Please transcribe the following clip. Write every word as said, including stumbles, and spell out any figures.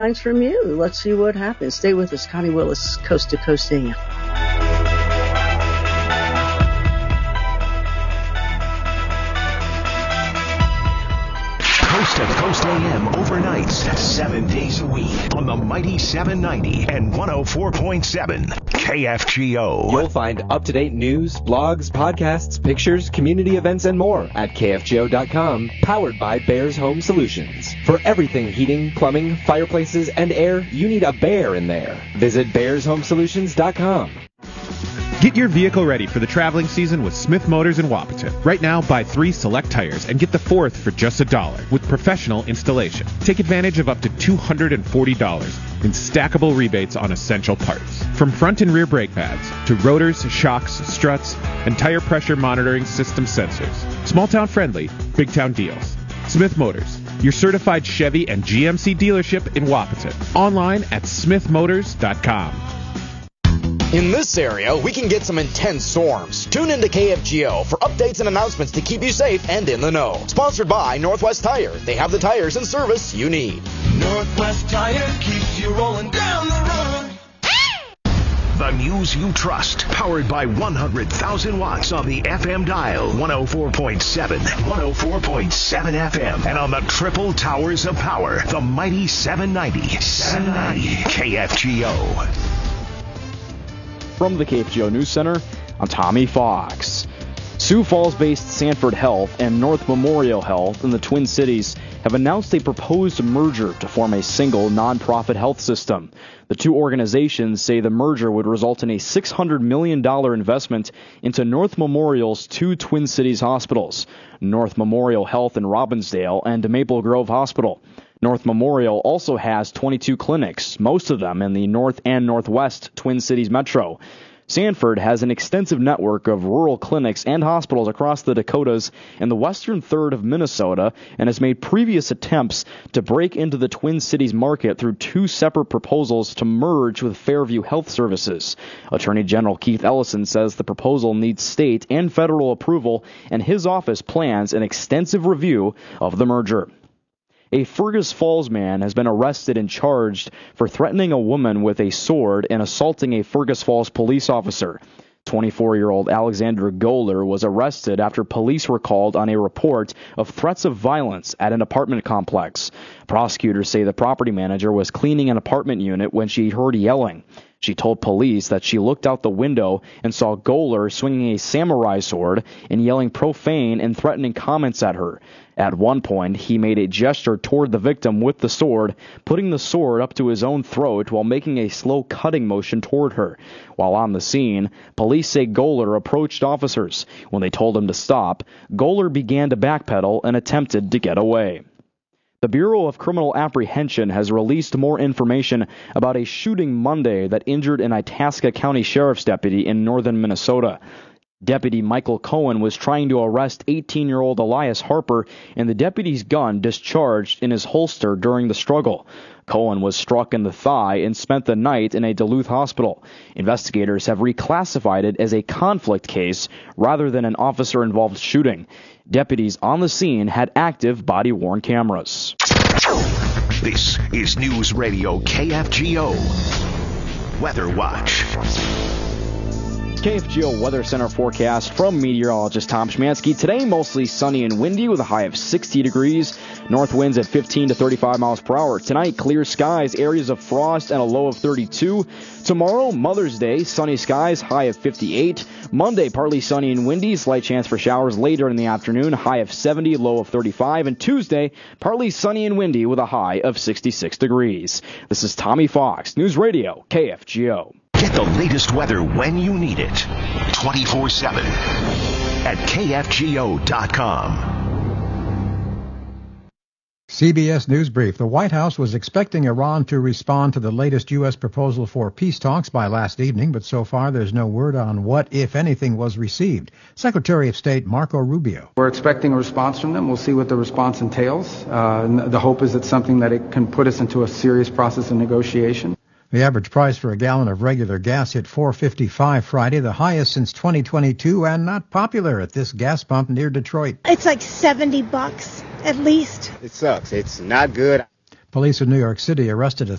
Thanks from you. Let's see what happens. Stay with us. Connie Willis, Coast to Coast A M. Coast to Coast A M overnights, seven days a week on the Mighty seven ninety and one oh four point seven K F G O. You'll find up-to-date news, blogs, podcasts, pictures, community events, and more at K F G O dot com, powered by Bears Home Solutions. For everything heating, plumbing, fireplaces, and air, you need a bear in there. Visit Bears Home Solutions dot com. Get your vehicle ready for the traveling season with Smith Motors in Wapaton. Right now, buy three select tires and get the fourth for just a dollar with professional installation. Take advantage of up to two hundred forty dollars in stackable rebates on essential parts. From front and rear brake pads to rotors, shocks, struts, and tire pressure monitoring system sensors. Small town friendly, big town deals. Smith Motors, your certified Chevy and G M C dealership in Wapaton. Online at smith motors dot com. In this area, we can get some intense storms. Tune into K F G O for updates and announcements to keep you safe and in the know. Sponsored by Northwest Tire. They have the tires and service you need. Northwest Tire keeps you rolling down the road. The news you trust, powered by one hundred thousand watts on the F M dial, one oh four point seven, one oh four point seven F M, and on the triple towers of power, the Mighty seven ninety, seven ninety K F G O. From the K F G O News Center, I'm Tommy Fox. Sioux Falls-based Sanford Health and North Memorial Health in the Twin Cities have announced a proposed merger to form a single nonprofit health system. The two organizations say the merger would result in a six hundred million dollars investment into North Memorial's two Twin Cities hospitals, North Memorial Health in Robbinsdale and Maple Grove Hospital. North Memorial also has twenty-two clinics, most of them in the North and Northwest Twin Cities metro. Sanford has an extensive network of rural clinics and hospitals across the Dakotas and the western third of Minnesota and has made previous attempts to break into the Twin Cities market through two separate proposals to merge with Fairview Health Services. Attorney General Keith Ellison says the proposal needs state and federal approval, and his office plans an extensive review of the merger. A Fergus Falls man has been arrested and charged for threatening a woman with a sword and assaulting a Fergus Falls police officer. twenty-four-year-old Alexander Goller was arrested after police were called on a report of threats of violence at an apartment complex. Prosecutors say the property manager was cleaning an apartment unit when she heard yelling. She told police that she looked out the window and saw Goller swinging a samurai sword and yelling profane and threatening comments at her. At one point, he made a gesture toward the victim with the sword, putting the sword up to his own throat while making a slow cutting motion toward her. While on the scene, police say Goller approached officers. When they told him to stop, Goller began to backpedal and attempted to get away. The Bureau of Criminal Apprehension has released more information about a shooting Monday that injured an Itasca County Sheriff's deputy in northern Minnesota. Deputy Michael Cohen was trying to arrest eighteen-year-old Elias Harper, and the deputy's gun discharged in his holster during the struggle. Cohen was struck in the thigh and spent the night in a Duluth hospital. Investigators have reclassified it as a conflict case rather than an officer-involved shooting. Deputies on the scene had active body-worn cameras. This is News Radio K F G O. Weather Watch. K F G O Weather Center forecast from meteorologist Tom Schmansky. Today, mostly sunny and windy with a high of sixty degrees. North winds at fifteen to thirty-five miles per hour. Tonight, clear skies, areas of frost, and a low of thirty-two. Tomorrow, Mother's Day, sunny skies, high of fifty-eight. Monday, partly sunny and windy, slight chance for showers later in the afternoon, high of seventy, low of thirty-five. And Tuesday, partly sunny and windy with a high of sixty-six degrees. This is Tommy Fox, News Radio, K F G O. Get the latest weather when you need it, twenty-four seven at K F G O dot com. C B S News Brief. The White House was expecting Iran to respond to the latest U S proposal for peace talks by last evening, but so far there's no word on what, if anything, was received. Secretary of State Marco Rubio. We're expecting a response from them. We'll see what the response entails. Uh, the hope is it's something that it can put us into a serious process of negotiation. The average price for a gallon of regular gas hit four fifty-five Friday, the highest since twenty twenty-two, and not popular at this gas pump near Detroit. It's like seventy bucks at least. It sucks. It's not good. Police in New York City arrested a